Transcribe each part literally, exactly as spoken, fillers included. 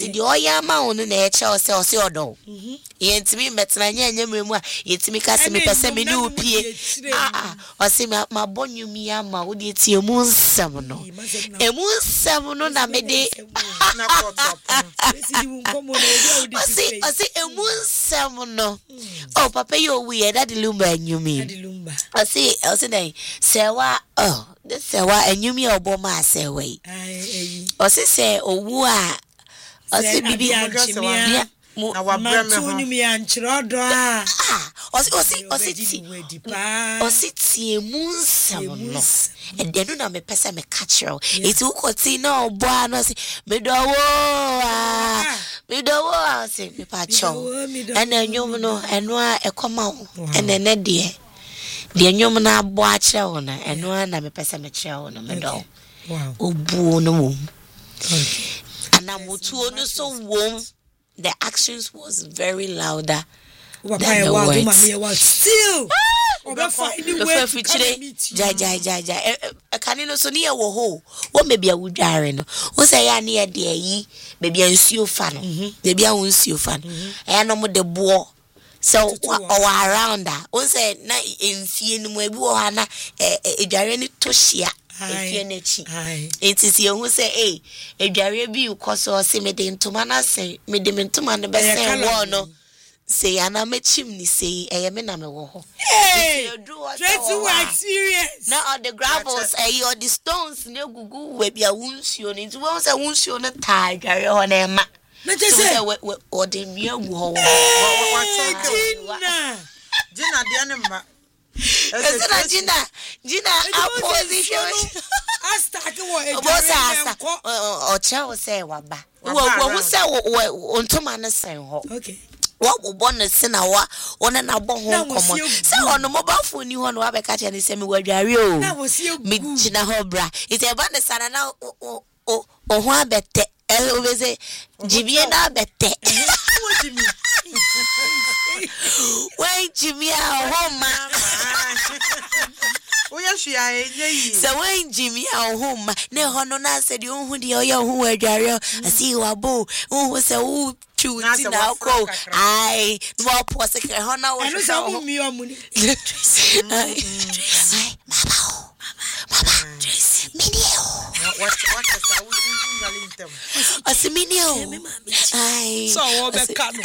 the oyama on na Chelsea or Siodo. Yentimi metna nya mremu a yetimi kase me pese me ni opie. Ah o se ma bonyu mi ama wo de tie mu nsem no. Emu nsem no na me de na o se o se emu nsem no. Oh papa yo we that lumba anyumi. O se o se den sewa oh this sewa anyumi oboma sewa. O se se owu a o se bibi na wabreme ho mi anchirodo a osi osi osi ti osi ti emunsam no e de no na me pese me catch you it will ti na obo ano si me do wo ah me do wo ah si me pa cho ena nyum no eno a ekoma ho ena ne de de nyum na abo a kire ho na eno na me pese me kire ho no me do wow obu no mum ana mutu no so wom. The actions was very louder than the words. Still, ja ja ja ja. Can you so near wo ho? What maybe I would dare no. Who say ya near there yi? Maybe I nsuo fan. Maybe I nsuo fan. I no mo de bo. So or around that. Who say na nfie no mo ebi wo ha na e dare ni to hia. It is you who say, hey, if you be you cause or say me the ntoma na say, me the ntoma na be say one no. Say ana me chimney say, eh me na me wo ho. Hey, try to experience. Now all the gravels, eh, or the stones ne gugu we be a wunsuo ni. Nti won say wunsuo na ta dware ho na ema. Na je say o de mi awu ho. Gina. Gina de anema. Gina Gina Gina opposition. I started what o cha o say waba. Wo wo say wo ntoma na sen ho. Okay. What will bonus send a wa on an abo home common. So on the mobile phone you want to have a catch and the same word. That was you, Midgina Hobra. It's a band of Sana now. Oh, oh, oh, one bette. Always a Jibiana bette. What do you mean? Wait, Jimmy, our home, oh, yes, she are. So when Jimmy, our home, no honor said you who the oil who were Dario. I see you are boo. Who was a who. Now go. I no possible. How now? I know some me your money. Mama, mama, Minio. What? What? I see Minio. I so what be cano.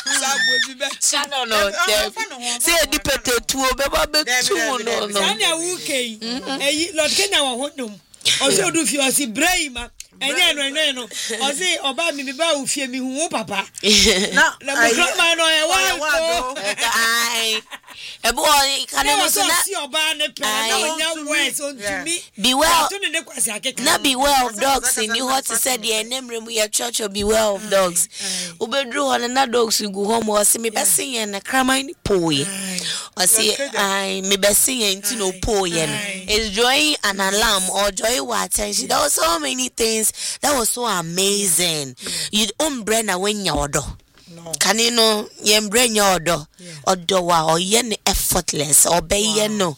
Cano no. Say a dipete two. Beba be two no no. Sanya wuke. Eh, Lord Kenya wa honum. Ozo do fi osi Brahima. Enye no enye no o say oba mi ba ofie mi hu papa na na mo grandma no e wa ai e bo kan no so na si oba ne pe na onya words on to me beware na beware of dogs in you what said the enemre mu your church beware of dogs obedru ho na dogs gu ho mo se me besin ye na kraman poye o say ai me besin ye nti no poye no is joy an alarm or joy what attention. There were so many things that was so amazing. You umbrella when you order. Can you know you umbrella your order or do or yen effortless or be no.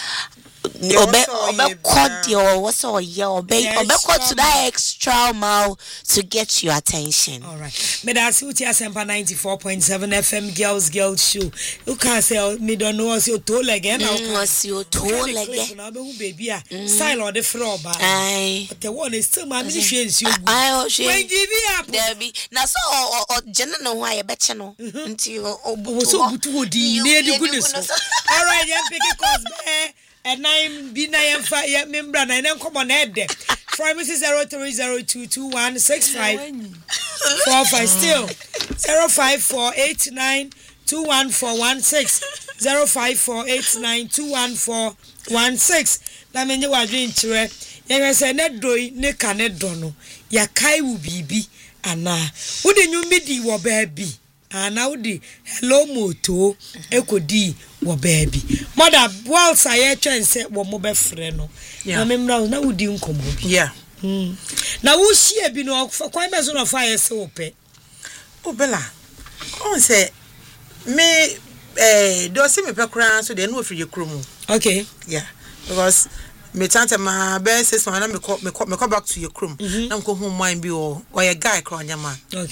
Obey, obey, cut your what's all your obey, obey, cut to that extra mile to get your attention. All right, me that's what you Sempa ninety-four point seven F M Girls Girls Show. You can't say me don't know what's your toe again. What's your toe again? Now, baby, style or the floor, but I. The one is still my musicians. I when give you up, Debbie. Now, so or general know why I bet you know until oh, so good to the near the goodness. All right, yeah, pick a cause. And nine be nine five yeah member and then come on head there. Pharmacy zero three zero two two one six five four five still zero five four eight nine two one four one six zero five four eight nine two one four one six. That means you are doing tre. You say net doy ne canet dono. Ya kai wu bibi ana. Who the new midi wo baby. And now the hello moto ekodi wo baby mother while say chen say wo mo be frɛ no na memra na wodi nkomo bi yeah mm na wo hia bi no kwan be so no fa yese wo pe o bela on say me eh do see me pe kran so de no ofiri kromu okay yeah because me tante ma be six man na me me me back to your krom na me ko hu man bi o o ye guy kro nyama